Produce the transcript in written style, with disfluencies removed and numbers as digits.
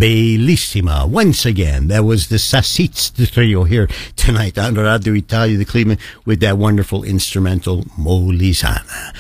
Bellissima. Once again, that was the Sassits trio here tonight on Radio Italia de Cleveland with that wonderful instrumental Molisana.